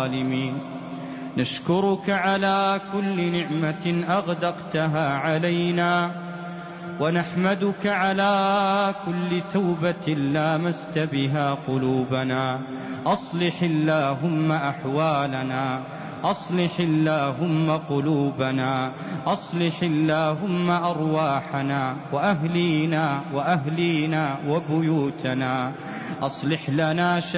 الظالمين. نشكرك على كل نعمة أغدقتها علينا، ونحمدك على كل توبة لامست بها قلوبنا. أصلح اللهم أحوالنا، أصلح اللهم قلوبنا، أصلح اللهم أرواحنا وأهلينا وبيوتنا. أصلح لنا